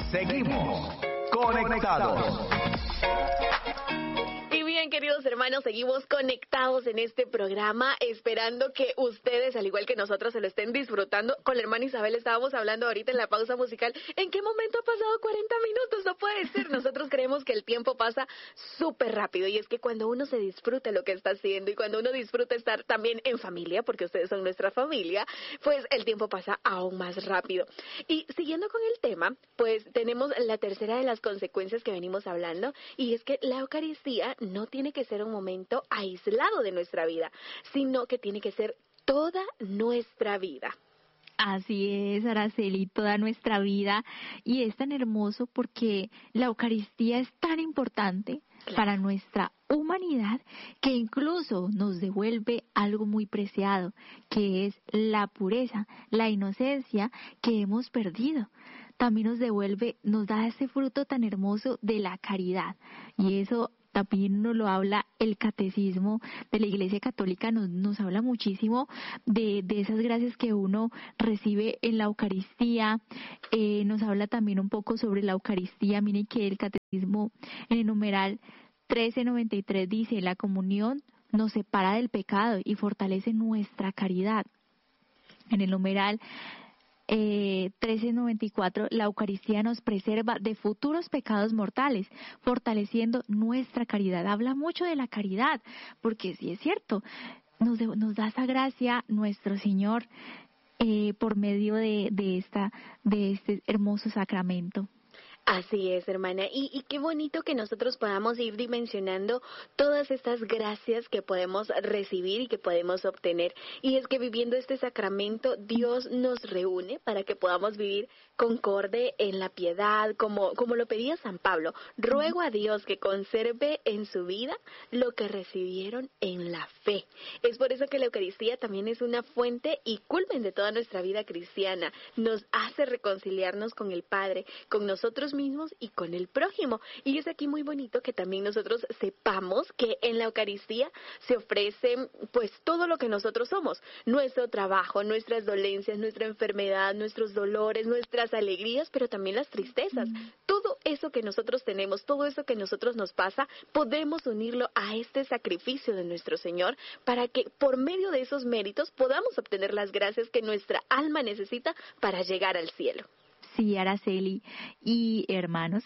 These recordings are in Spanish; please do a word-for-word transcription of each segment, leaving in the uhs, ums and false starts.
Seguimos conectados. Y bien, queridos hermanos, seguimos conectados en este programa, esperando que ustedes, al igual que nosotros, se lo estén disfrutando. Con la hermana Isabel estábamos hablando ahorita en la pausa musical. ¿En qué momento ha pasado cuarenta minutos? No puede ser. Nosotros creemos que el tiempo pasa súper rápido. Y es que cuando uno se disfruta lo que está haciendo y cuando uno disfruta estar también en familia, porque ustedes son nuestra familia, pues el tiempo pasa aún más rápido. Y siguiendo con el tema, pues tenemos la tercera de las consecuencias que venimos hablando, y es que la Eucaristía no tiene que ser un momento aislado de nuestra vida, sino que tiene que ser toda nuestra vida. Así es, Araceli, toda nuestra vida. Y es tan hermoso porque la Eucaristía es tan importante claro. para nuestra humanidad que incluso nos devuelve algo muy preciado, que es la pureza, la inocencia que hemos perdido. También nos devuelve, nos da ese fruto tan hermoso de la caridad. Y eso también nos lo habla el catecismo de la Iglesia Católica, nos, nos habla muchísimo de, de esas gracias que uno recibe en la Eucaristía. Eh, nos habla también un poco sobre la Eucaristía. Miren que el catecismo en el numeral trece noventa y tres dice: la comunión nos separa del pecado y fortalece nuestra caridad. En el numeral Eh, trece noventa y cuatro, la Eucaristía nos preserva de futuros pecados mortales, fortaleciendo nuestra caridad. Habla mucho de la caridad, porque sí es cierto, nos, de, nos da esa gracia nuestro Señor eh, por medio de, de, esta, de este hermoso sacramento. Así es, hermana, y, y qué bonito que nosotros podamos ir dimensionando todas estas gracias que podemos recibir y que podemos obtener. Y es que viviendo este sacramento, Dios nos reúne para que podamos vivir concorde en la piedad, como, como lo pedía San Pablo. Ruego a Dios que conserve en su vida lo que recibieron en la fe. Es por eso que la Eucaristía también es una fuente y culmen de toda nuestra vida cristiana. Nos hace reconciliarnos con el Padre, con nosotros mismos y con el prójimo. Y es aquí muy bonito que también nosotros sepamos que en la Eucaristía se ofrece pues todo lo que nosotros somos, nuestro trabajo, nuestras dolencias, nuestra enfermedad, nuestros dolores, nuestras alegrías, pero también las tristezas. Mm. Todo eso que nosotros tenemos, todo eso que nosotros nos pasa, podemos unirlo a este sacrificio de nuestro Señor para que por medio de esos méritos podamos obtener las gracias que nuestra alma necesita para llegar al cielo. Sí, Araceli y hermanos,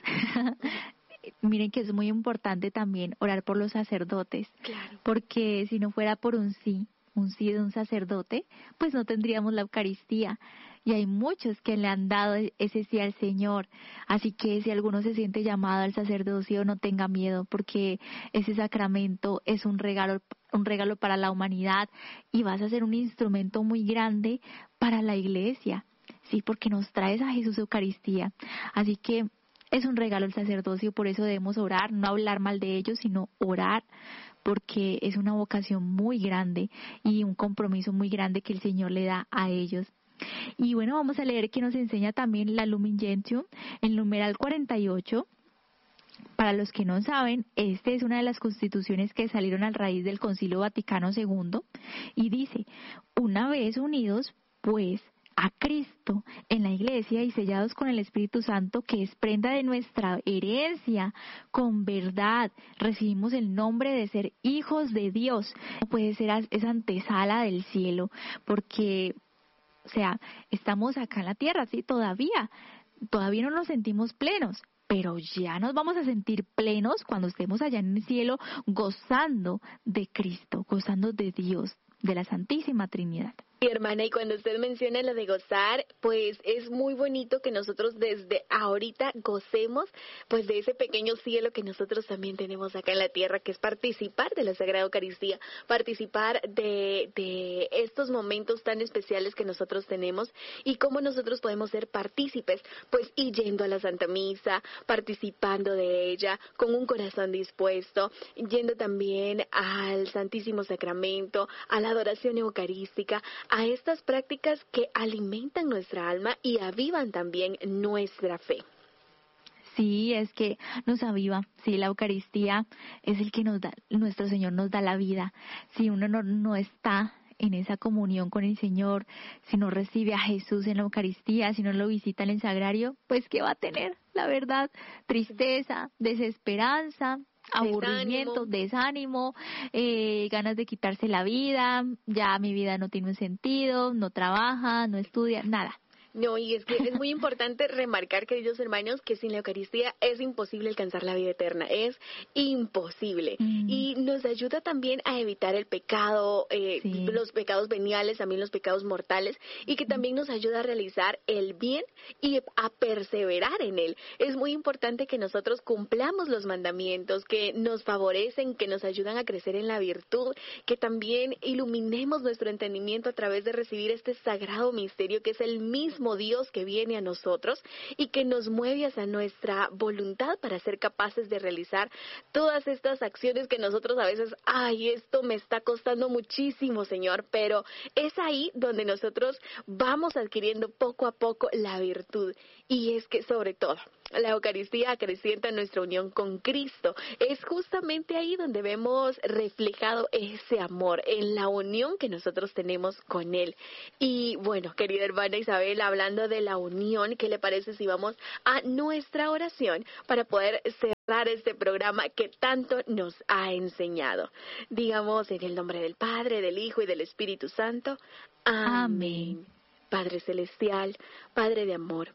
miren que es muy importante también orar por los sacerdotes, claro. porque si no fuera por un sí, un sí de un sacerdote, pues no tendríamos la Eucaristía. Y hay muchos que le han dado ese sí al Señor. Así que si alguno se siente llamado al sacerdocio, no tenga miedo, porque ese sacramento es un regalo, un regalo para la humanidad, y vas a ser un instrumento muy grande para la Iglesia. Sí, porque nos traes a Jesús Eucaristía. Así que es un regalo el sacerdocio, por eso debemos orar, no hablar mal de ellos, sino orar, porque es una vocación muy grande y un compromiso muy grande que el Señor le da a ellos. Y bueno, vamos a leer que nos enseña también la Lumen Gentium, el numeral cuarenta y ocho. Para los que no saben, esta es una de las constituciones que salieron a raíz del Concilio Vaticano segundo, y dice: una vez unidos, pues, a Cristo en la Iglesia y sellados con el Espíritu Santo, que es prenda de nuestra herencia, con verdad recibimos el nombre de ser hijos de Dios. No puede ser esa antesala del cielo, porque, o sea, estamos acá en la tierra, sí, todavía, todavía no nos sentimos plenos, pero ya nos vamos a sentir plenos cuando estemos allá en el cielo, gozando de Cristo, gozando de Dios, de la Santísima Trinidad. Sí, hermana, y cuando usted menciona lo de gozar, pues es muy bonito que nosotros desde ahorita gocemos pues de ese pequeño cielo que nosotros también tenemos acá en la tierra, que es participar de la Sagrada Eucaristía, participar de, de estos momentos tan especiales que nosotros tenemos, y cómo nosotros podemos ser partícipes, pues y yendo a la Santa Misa, participando de ella, con un corazón dispuesto, yendo también al Santísimo Sacramento, a la adoración eucarística, a estas prácticas que alimentan nuestra alma y avivan también nuestra fe. Sí, es que nos aviva. Sí, la Eucaristía es el que nos da, nuestro Señor nos da la vida. Si uno no, no está en esa comunión con el Señor, si no recibe a Jesús en la Eucaristía, si no lo visita en el sagrario, pues ¿qué va a tener? La verdad, tristeza, desesperanza, aburrimiento, desánimo, eh, ganas de quitarse la vida, ya mi vida no tiene un sentido, no trabaja, no estudia, nada. No, y es que es muy importante remarcar, queridos hermanos, que sin la Eucaristía es imposible alcanzar la vida eterna, es imposible. Mm. Y nos ayuda también a evitar el pecado, eh, sí. los pecados veniales, también los pecados mortales, y que también nos ayuda a realizar el bien y a perseverar en él. Es muy importante que nosotros cumplamos los mandamientos que nos favorecen, que nos ayudan a crecer en la virtud, que también iluminemos nuestro entendimiento a través de recibir este sagrado misterio que es el mismo Dios que viene a nosotros y que nos mueve hacia nuestra voluntad para ser capaces de realizar todas estas acciones que nosotros a veces, ay, esto me está costando muchísimo, Señor, pero es ahí donde nosotros vamos adquiriendo poco a poco la virtud. Y es que sobre todo, la Eucaristía acrecienta nuestra unión con Cristo. Es justamente ahí donde vemos reflejado ese amor, en la unión que nosotros tenemos con Él. Y bueno, querida hermana Isabel, hablando de la unión, ¿qué le parece si vamos a nuestra oración para poder cerrar este programa que tanto nos ha enseñado? Digamos, en el nombre del Padre, del Hijo y del Espíritu Santo. Amén. Amén. Padre Celestial, Padre de amor,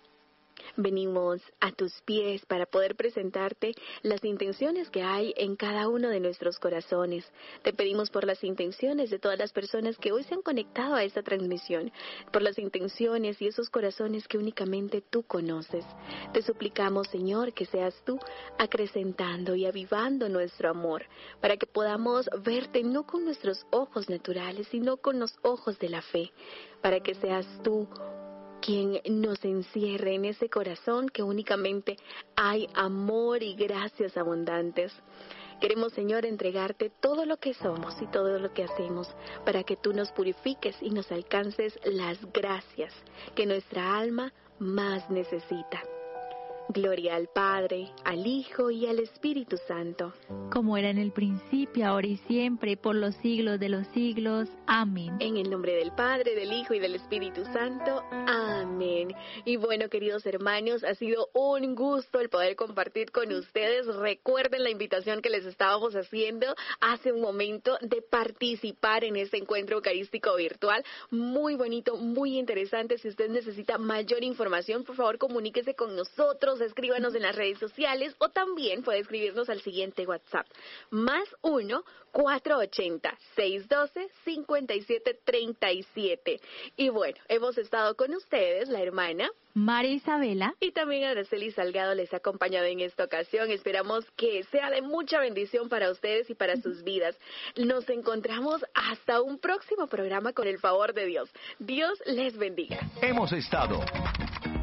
venimos a tus pies para poder presentarte las intenciones que hay en cada uno de nuestros corazones. Te pedimos por las intenciones de todas las personas que hoy se han conectado a esta transmisión, por las intenciones y esos corazones que únicamente tú conoces. Te suplicamos, Señor, que seas tú acrecentando y avivando nuestro amor, para que podamos verte no con nuestros ojos naturales, sino con los ojos de la fe, para que seas tú quien nos encierre en ese corazón que únicamente hay amor y gracias abundantes. Queremos, Señor, entregarte todo lo que somos y todo lo que hacemos para que tú nos purifiques y nos alcances las gracias que nuestra alma más necesita. Gloria al Padre, al Hijo y al Espíritu Santo. Como era en el principio, ahora y siempre, por los siglos de los siglos. Amén. En el nombre del Padre, del Hijo y del Espíritu Santo. Amén. Y bueno, queridos hermanos, ha sido un gusto el poder compartir con ustedes. Recuerden la invitación que les estábamos haciendo hace un momento de participar en este encuentro eucarístico virtual. Muy bonito, muy interesante. Si usted necesita mayor información, por favor, comuníquese con nosotros. Escríbanos en las redes sociales o también puede escribirnos al siguiente WhatsApp, más uno, cuatro ochenta, seiscientos doce, cincuenta y siete treinta y siete. Y bueno, hemos estado con ustedes, la hermana María Isabela y también Araceli Salgado les ha acompañado en esta ocasión. Esperamos que sea de mucha bendición para ustedes y para sus vidas. Nos encontramos hasta un próximo programa con el favor de Dios. Dios les bendiga. Hemos estado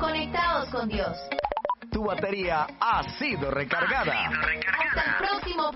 conectados con Dios. Tu batería ha sido recargada. Ha sido recargada. Hasta el próximo